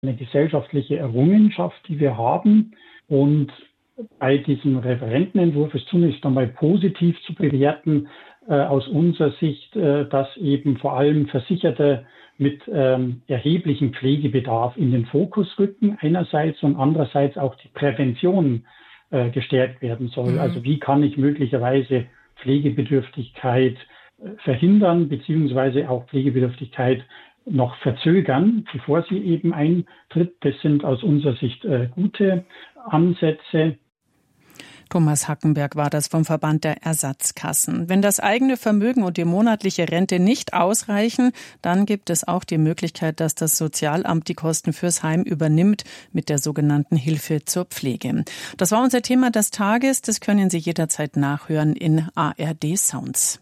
eine gesellschaftliche Errungenschaft, die wir haben. Und bei diesem Referentenentwurf ist zunächst einmal positiv zu bewerten, aus unserer Sicht, dass eben vor allem Versicherte mit erheblichem Pflegebedarf in den Fokus rücken einerseits und andererseits auch die Prävention gestärkt werden soll. Also wie kann ich möglicherweise Pflegebedürftigkeit verhindern beziehungsweise auch Pflegebedürftigkeit noch verzögern, bevor sie eben eintritt. Das sind aus unserer Sicht gute Ansätze. Thomas Hackenberg war das vom Verband der Ersatzkassen. Wenn das eigene Vermögen und die monatliche Rente nicht ausreichen, dann gibt es auch die Möglichkeit, dass das Sozialamt die Kosten fürs Heim übernimmt mit der sogenannten Hilfe zur Pflege. Das war unser Thema des Tages. Das können Sie jederzeit nachhören in ARD Sounds.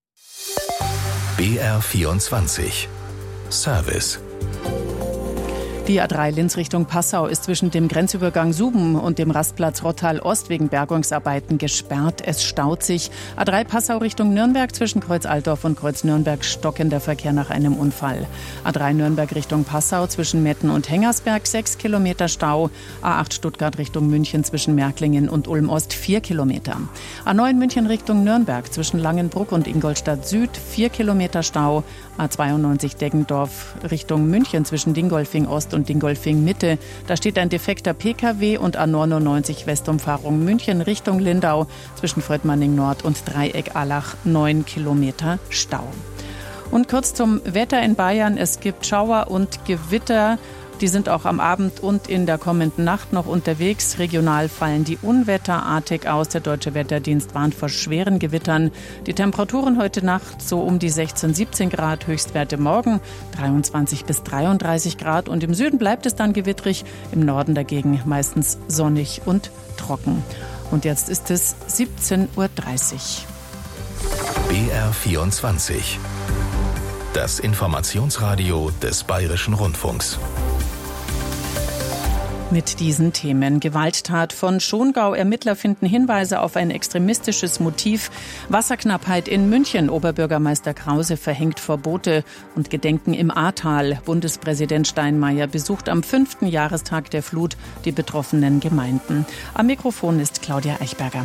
BR24 Service. Die A3 Linz Richtung Passau ist zwischen dem Grenzübergang Suben und dem Rastplatz Rottal Ost wegen Bergungsarbeiten gesperrt. Es staut sich. A3 Passau Richtung Nürnberg zwischen Kreuz Altdorf und Kreuz Nürnberg stockender Verkehr nach einem Unfall. A3 Nürnberg Richtung Passau zwischen Metten und Hengersberg 6 Kilometer Stau. A8 Stuttgart Richtung München zwischen Märklingen und Ulm Ost 4 Kilometer. A9 München Richtung Nürnberg zwischen Langenbruck und Ingolstadt Süd 4 Kilometer Stau. A92 Deggendorf Richtung München zwischen Dingolfing Ost und Dingolfing Mitte. Da steht ein defekter Pkw und A99 Westumfahrung München Richtung Lindau zwischen Fröttmanning Nord und Dreieck Allach 9 Kilometer Stau. Und kurz zum Wetter in Bayern. Es gibt Schauer und Gewitter. Die sind auch am Abend und in der kommenden Nacht noch unterwegs. Regional fallen die Unwetter artig aus. Der Deutsche Wetterdienst warnt vor schweren Gewittern. Die Temperaturen heute Nacht so um die 16, 17 Grad. Höchstwerte morgen 23 bis 33 Grad. Und im Süden bleibt es dann gewittrig. Im Norden dagegen meistens sonnig und trocken. Und jetzt ist es 17.30 Uhr. BR24. Das Informationsradio des Bayerischen Rundfunks. Mit diesen Themen. Gewalttat von Schongau. Ermittler finden Hinweise auf ein extremistisches Motiv. Wasserknappheit in München. Oberbürgermeister Krause verhängt Verbote. Und Gedenken im Ahrtal. Bundespräsident Steinmeier besucht am 5. Jahrestag der Flut die betroffenen Gemeinden. Am Mikrofon ist Claudia Eichberger.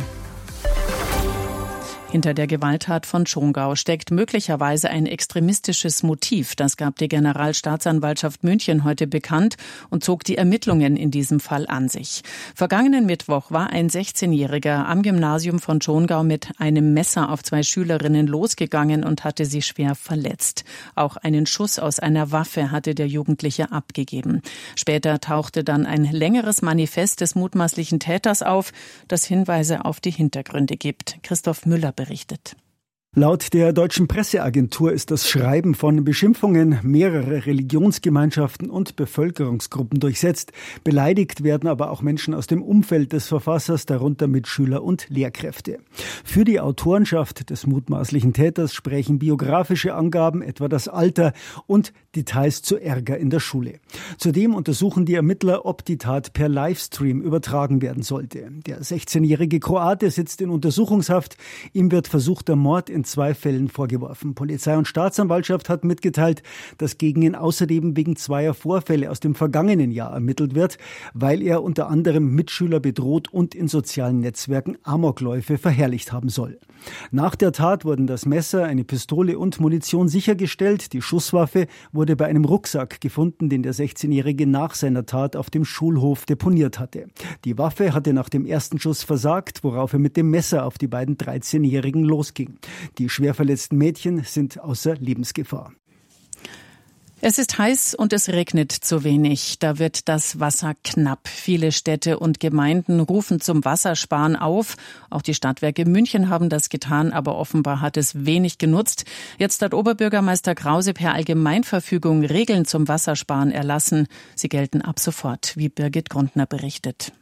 Hinter der Gewalttat von Schongau steckt möglicherweise ein extremistisches Motiv. Das gab die Generalstaatsanwaltschaft München heute bekannt und zog die Ermittlungen in diesem Fall an sich. Vergangenen Mittwoch war ein 16-Jähriger am Gymnasium von Schongau mit einem Messer auf 2 Schülerinnen losgegangen und hatte sie schwer verletzt. Auch einen Schuss aus einer Waffe hatte der Jugendliche abgegeben. Später tauchte dann ein längeres Manifest des mutmaßlichen Täters auf, das Hinweise auf die Hintergründe gibt. Christoph Müller berichtet. Laut der deutschen Presseagentur ist das Schreiben von Beschimpfungen mehrerer Religionsgemeinschaften und Bevölkerungsgruppen durchsetzt. Beleidigt werden aber auch Menschen aus dem Umfeld des Verfassers, darunter Mitschüler und Lehrkräfte. Für die Autorenschaft des mutmaßlichen Täters sprechen biografische Angaben, etwa das Alter und Details zu Ärger in der Schule. Zudem untersuchen die Ermittler, ob die Tat per Livestream übertragen werden sollte. Der 16-jährige Kroate sitzt in Untersuchungshaft. Ihm wird versuchter Mord in 2 Fällen vorgeworfen. Polizei und Staatsanwaltschaft hat mitgeteilt, dass gegen ihn außerdem wegen 2 Vorfälle aus dem vergangenen Jahr ermittelt wird, weil er unter anderem Mitschüler bedroht und in sozialen Netzwerken Amokläufe verherrlicht haben soll. Nach der Tat wurden das Messer, eine Pistole und Munition sichergestellt. Die Schusswaffe wurde bei einem Rucksack gefunden, den der 16-Jährige nach seiner Tat auf dem Schulhof deponiert hatte. Die Waffe hatte nach dem ersten Schuss versagt, worauf er mit dem Messer auf die beiden 13-Jährigen losging. Die schwer verletzten Mädchen sind außer Lebensgefahr. Es ist heiß und es regnet zu wenig. Da wird das Wasser knapp. Viele Städte und Gemeinden rufen zum Wassersparen auf. Auch die Stadtwerke München haben das getan, aber offenbar hat es wenig genutzt. Jetzt hat Oberbürgermeister Krause per Allgemeinverfügung Regeln zum Wassersparen erlassen. Sie gelten ab sofort, wie Birgit Grundner berichtet.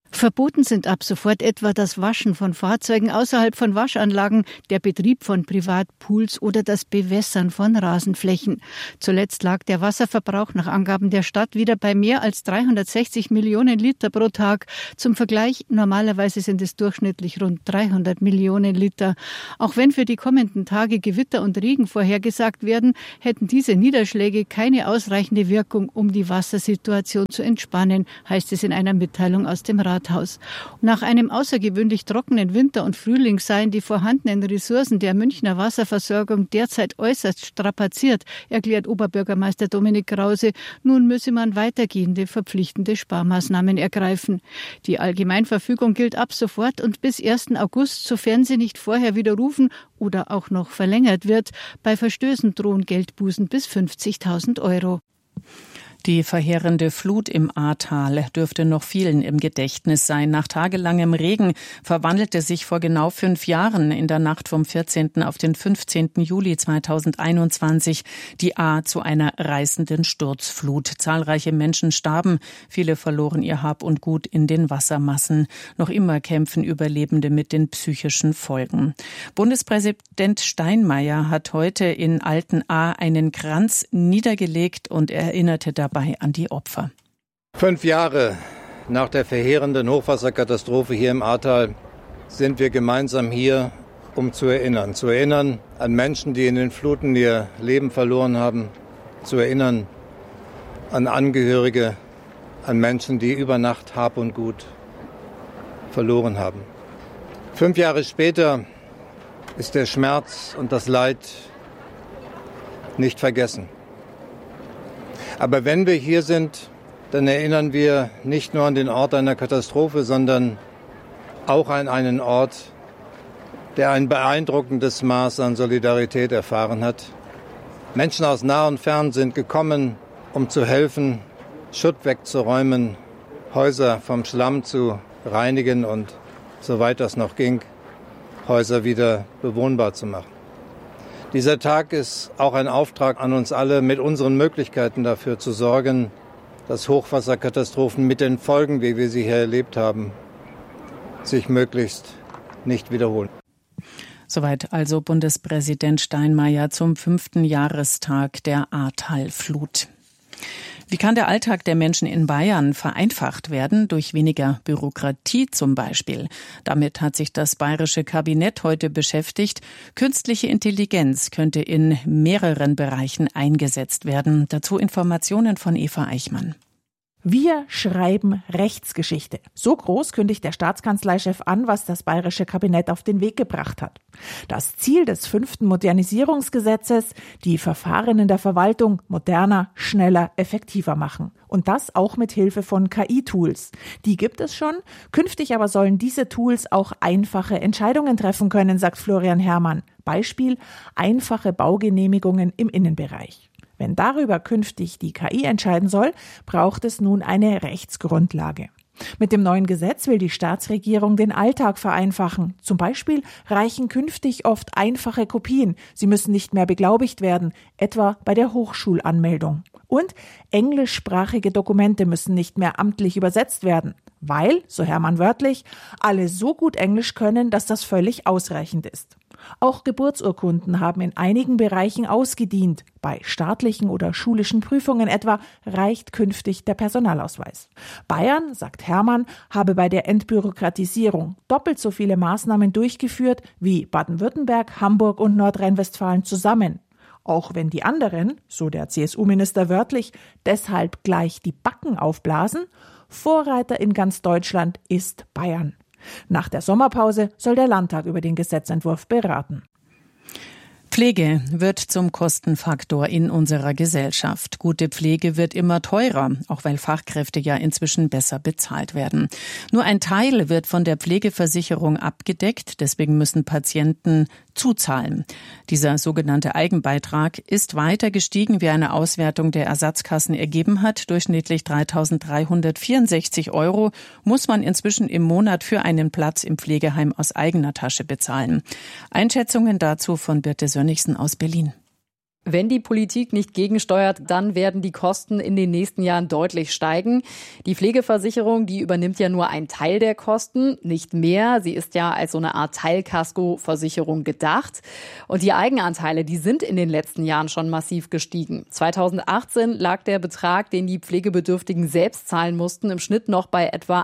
Verboten sind ab sofort etwa das Waschen von Fahrzeugen außerhalb von Waschanlagen, der Betrieb von Privatpools oder das Bewässern von Rasenflächen. Zuletzt lag der Wasserverbrauch nach Angaben der Stadt wieder bei mehr als 360 Millionen Liter pro Tag. Zum Vergleich, normalerweise sind es durchschnittlich rund 300 Millionen Liter. Auch wenn für die kommenden Tage Gewitter und Regen vorhergesagt werden, hätten diese Niederschläge keine ausreichende Wirkung, um die Wassersituation zu entspannen, heißt es in einer Mitteilung aus dem Rathaus. Nach einem außergewöhnlich trockenen Winter und Frühling seien die vorhandenen Ressourcen der Münchner Wasserversorgung derzeit äußerst strapaziert, erklärt Oberbürgermeister Dominik Krause. Nun müsse man weitergehende verpflichtende Sparmaßnahmen ergreifen. Die Allgemeinverfügung gilt ab sofort und bis 1. August, sofern sie nicht vorher widerrufen oder auch noch verlängert wird. Bei Verstößen drohen Geldbußen bis 50.000 Euro. Die verheerende Flut im Ahrtal dürfte noch vielen im Gedächtnis sein. Nach tagelangem Regen verwandelte sich vor genau 5 Jahren in der Nacht vom 14. auf den 15. Juli 2021 die Ahr zu einer reißenden Sturzflut. Zahlreiche Menschen starben, viele verloren ihr Hab und Gut in den Wassermassen. Noch immer kämpfen Überlebende mit den psychischen Folgen. Bundespräsident Steinmeier hat heute in Altenahr einen Kranz niedergelegt und erinnerte dabei an die Opfer. 5 Jahre nach der verheerenden Hochwasserkatastrophe hier im Ahrtal sind wir gemeinsam hier, um zu erinnern an Menschen, die in den Fluten ihr Leben verloren haben, zu erinnern an Angehörige, an Menschen, die über Nacht Hab und Gut verloren haben. 5 Jahre später ist der Schmerz und das Leid nicht vergessen. Aber wenn wir hier sind, dann erinnern wir nicht nur an den Ort einer Katastrophe, sondern auch an einen Ort, der ein beeindruckendes Maß an Solidarität erfahren hat. Menschen aus nah und fern sind gekommen, um zu helfen, Schutt wegzuräumen, Häuser vom Schlamm zu reinigen und, soweit das noch ging, Häuser wieder bewohnbar zu machen. Dieser Tag ist auch ein Auftrag an uns alle, mit unseren Möglichkeiten dafür zu sorgen, dass Hochwasserkatastrophen mit den Folgen, wie wir sie hier erlebt haben, sich möglichst nicht wiederholen. Soweit also Bundespräsident Steinmeier zum 5. Jahrestag der Ahrtal-Flut. Wie kann der Alltag der Menschen in Bayern vereinfacht werden? Durch weniger Bürokratie zum Beispiel. Damit hat sich das bayerische Kabinett heute beschäftigt. Künstliche Intelligenz könnte in mehreren Bereichen eingesetzt werden. Dazu Informationen von Eva Eichmann. Wir schreiben Rechtsgeschichte. So groß kündigt der Staatskanzleichef an, was das bayerische Kabinett auf den Weg gebracht hat. Das Ziel des 5. Modernisierungsgesetzes, die Verfahren in der Verwaltung moderner, schneller, effektiver machen. Und das auch mit Hilfe von KI-Tools. Die gibt es schon. Künftig aber sollen diese Tools auch einfache Entscheidungen treffen können, sagt Florian Herrmann. Beispiel: einfache Baugenehmigungen im Innenbereich. Wenn darüber künftig die KI entscheiden soll, braucht es nun eine Rechtsgrundlage. Mit dem neuen Gesetz will die Staatsregierung den Alltag vereinfachen. Zum Beispiel reichen künftig oft einfache Kopien. Sie müssen nicht mehr beglaubigt werden, etwa bei der Hochschulanmeldung. Und englischsprachige Dokumente müssen nicht mehr amtlich übersetzt werden, weil, so Herrmann wörtlich, alle so gut Englisch können, dass das völlig ausreichend ist. Auch Geburtsurkunden haben in einigen Bereichen ausgedient. Bei staatlichen oder schulischen Prüfungen etwa reicht künftig der Personalausweis. Bayern, sagt Herrmann, habe bei der Entbürokratisierung doppelt so viele Maßnahmen durchgeführt wie Baden-Württemberg, Hamburg und Nordrhein-Westfalen zusammen. Auch wenn die anderen, so der CSU-Minister wörtlich, deshalb gleich die Backen aufblasen, Vorreiter in ganz Deutschland ist Bayern. Nach der Sommerpause soll der Landtag über den Gesetzentwurf beraten. Pflege wird zum Kostenfaktor in unserer Gesellschaft. Gute Pflege wird immer teurer, auch weil Fachkräfte ja inzwischen besser bezahlt werden. Nur ein Teil wird von der Pflegeversicherung abgedeckt, deswegen müssen Patienten zuzahlen. Dieser sogenannte Eigenbeitrag ist weiter gestiegen, wie eine Auswertung der Ersatzkassen ergeben hat. Durchschnittlich 3.364 € muss man inzwischen im Monat für einen Platz im Pflegeheim aus eigener Tasche bezahlen. Einschätzungen dazu von Birte Sönnigsen aus Berlin. wenn die Politik nicht gegensteuert, dann werden die Kosten in den nächsten Jahren deutlich steigen. Die Pflegeversicherung, die übernimmt ja nur einen Teil der Kosten, nicht mehr. Sie ist ja als so eine Art Teilkaskoversicherung gedacht. Und die Eigenanteile, die sind in den letzten Jahren schon massiv gestiegen. 2018 lag der Betrag, den die Pflegebedürftigen selbst zahlen mussten, im Schnitt noch bei etwa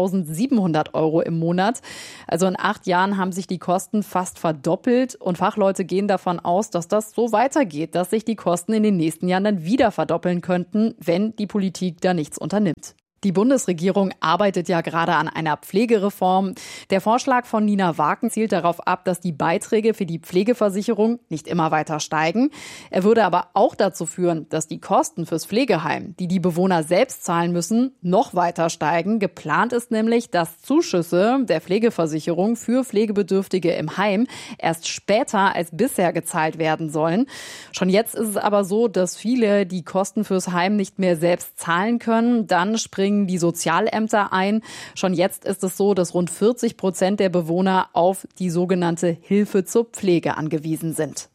1.700 € im Monat. Also in 8 Jahren haben sich die Kosten fast verdoppelt und Fachleute gehen davon aus, dass das so weitergeht, dass sich die Kosten in den nächsten Jahren dann wieder verdoppeln könnten, wenn die Politik da nichts unternimmt. Die Bundesregierung arbeitet ja gerade an einer Pflegereform. Der Vorschlag von Nina Waken zielt darauf ab, dass die Beiträge für die Pflegeversicherung nicht immer weiter steigen. Er würde aber auch dazu führen, dass die Kosten fürs Pflegeheim, die die Bewohner selbst zahlen müssen, noch weiter steigen. Geplant ist nämlich, dass Zuschüsse der Pflegeversicherung für Pflegebedürftige im Heim erst später als bisher gezahlt werden sollen. Schon jetzt ist es aber so, dass viele die Kosten fürs Heim nicht mehr selbst zahlen können. Dann springen die Sozialämter ein. Schon jetzt ist es so, dass rund 40% der Bewohner auf die sogenannte Hilfe zur Pflege angewiesen sind.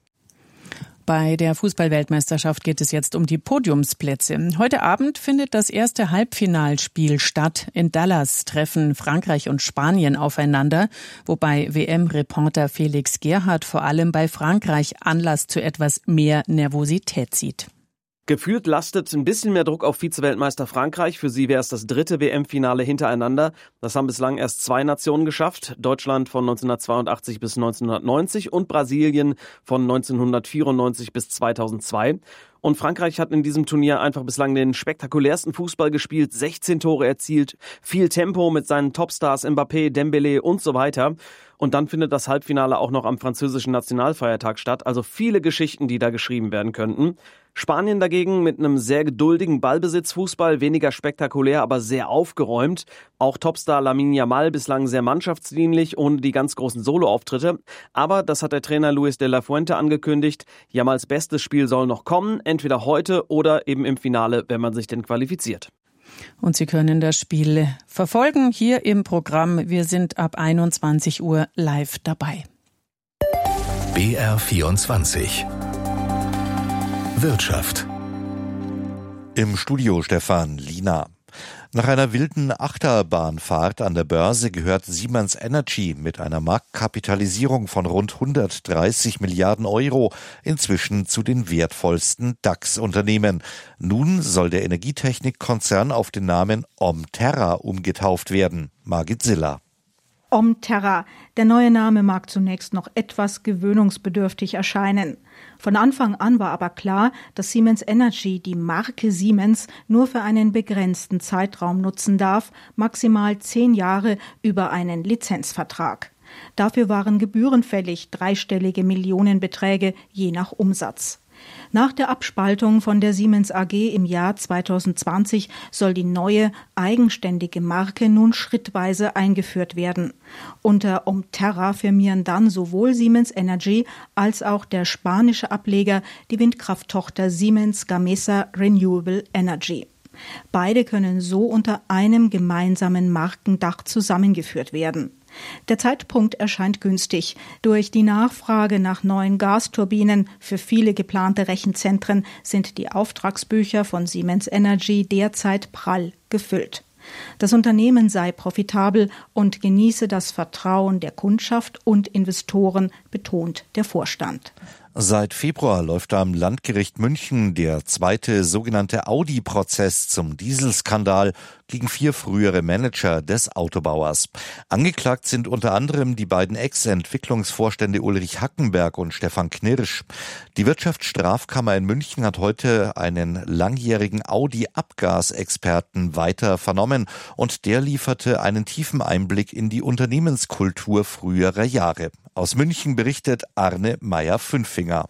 Bei der Fußball-Weltmeisterschaft geht es jetzt um die Podiumsplätze. Heute Abend findet das erste Halbfinalspiel statt. In Dallas treffen Frankreich und Spanien aufeinander, wobei WM-Reporter Felix Gerhardt vor allem bei Frankreich Anlass zu etwas mehr Nervosität sieht. Gefühlt lastet ein bisschen mehr Druck auf Vize-Weltmeister Frankreich. Für sie wäre es das 3. WM-Finale hintereinander. Das haben bislang erst 2 Nationen geschafft. Deutschland von 1982 bis 1990 und Brasilien von 1994 bis 2002. Und Frankreich hat in diesem Turnier einfach bislang den spektakulärsten Fußball gespielt, 16 Tore erzielt, viel Tempo mit seinen Topstars Mbappé, Dembélé und so weiter. Und dann findet das Halbfinale auch noch am französischen Nationalfeiertag statt. Also viele Geschichten, die da geschrieben werden könnten. Spanien dagegen mit einem sehr geduldigen Ballbesitzfußball, weniger spektakulär, aber sehr aufgeräumt. Auch Topstar Lamine Yamal bislang sehr mannschaftsdienlich, ohne die ganz großen Soloauftritte. Aber das hat der Trainer Luis de la Fuente angekündigt. Yamals bestes Spiel soll noch kommen, entweder heute oder eben im Finale, wenn man sich denn qualifiziert. Und Sie können das Spiel verfolgen hier im Programm. Wir sind ab 21 Uhr live dabei. BR24 Wirtschaft. Im Studio Stefan Lina. Nach einer wilden Achterbahnfahrt an der Börse gehört Siemens Energy mit einer Marktkapitalisierung von rund 130 Milliarden € inzwischen zu den wertvollsten DAX-Unternehmen. Nun soll der Energietechnikkonzern auf den Namen Omterra umgetauft werden. Margit Siller. Omterra. Der neue Name mag zunächst noch etwas gewöhnungsbedürftig erscheinen. Von Anfang an war aber klar, dass Siemens Energy die Marke Siemens nur für einen begrenzten Zeitraum nutzen darf, maximal 10 Jahre über einen Lizenzvertrag. Dafür waren Gebühren fällig, 3-stellige Millionenbeträge je nach Umsatz. Nach der Abspaltung von der Siemens AG im Jahr 2020 soll die neue, eigenständige Marke nun schrittweise eingeführt werden. Unter Omterra firmieren dann sowohl Siemens Energy als auch der spanische Ableger, die Windkrafttochter Siemens Gamesa Renewable Energy. Beide können so unter einem gemeinsamen Markendach zusammengeführt werden. Der Zeitpunkt erscheint günstig. Durch die Nachfrage nach neuen Gasturbinen für viele geplante Rechenzentren sind die Auftragsbücher von Siemens Energy derzeit prall gefüllt. Das Unternehmen sei profitabel und genieße das Vertrauen der Kundschaft und Investoren, betont der Vorstand. Seit Februar läuft am Landgericht München der zweite sogenannte Audi-Prozess zum Dieselskandal gegen 4 frühere Manager des Autobauers. Angeklagt sind unter anderem die beiden Ex-Entwicklungsvorstände Ulrich Hackenberg und Stefan Knirsch. Die Wirtschaftsstrafkammer in München hat heute einen langjährigen Audi-Abgasexperten weiter vernommen und der lieferte einen tiefen Einblick in die Unternehmenskultur früherer Jahre. Aus München berichtet Arne Meyer-Fünfinger.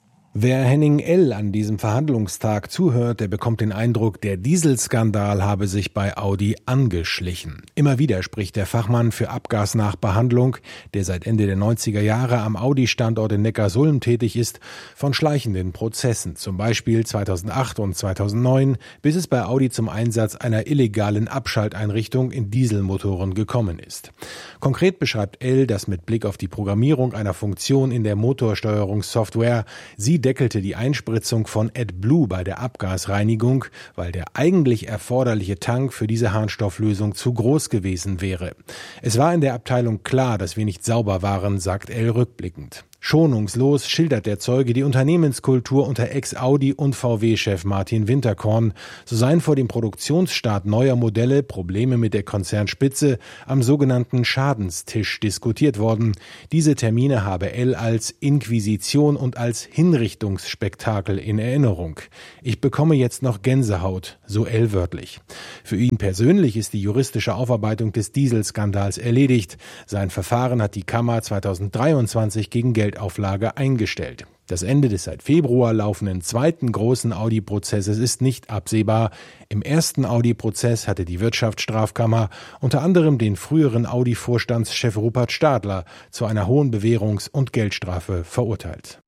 Wer Henning L. an diesem Verhandlungstag zuhört, der bekommt den Eindruck, der Dieselskandal habe sich bei Audi angeschlichen. Immer wieder spricht der Fachmann für Abgasnachbehandlung, der seit Ende der 90er Jahre am Audi-Standort in Neckarsulm tätig ist, von schleichenden Prozessen, zum Beispiel 2008 und 2009, bis es bei Audi zum Einsatz einer illegalen Abschalteinrichtung in Dieselmotoren gekommen ist. Konkret beschreibt L., dass mit Blick auf die Programmierung einer Funktion in der Motorsteuerungssoftware sie deckelte die Einspritzung von AdBlue bei der Abgasreinigung, weil der eigentlich erforderliche Tank für diese Harnstofflösung zu groß gewesen wäre. Es war in der Abteilung klar, dass wir nicht sauber waren, sagt El rückblickend. Schonungslos schildert der Zeuge die Unternehmenskultur unter Ex-Audi- und VW-Chef Martin Winterkorn. So seien vor dem Produktionsstart neuer Modelle Probleme mit der Konzernspitze am sogenannten Schadenstisch diskutiert worden. Diese Termine habe El als Inquisition und als Hinrichtungsspektakel in Erinnerung. Ich bekomme jetzt noch Gänsehaut, so El wörtlich. Für ihn persönlich ist die juristische Aufarbeitung des Dieselskandals erledigt. Sein Verfahren hat die Kammer 2023 gegen Geldauflage eingestellt. Das Ende des seit Februar laufenden zweiten großen Audi-Prozesses ist nicht absehbar. Im ersten Audi-Prozess hatte die Wirtschaftsstrafkammer unter anderem den früheren Audi-Vorstandschef Rupert Stadler zu einer hohen Bewährungs- und Geldstrafe verurteilt.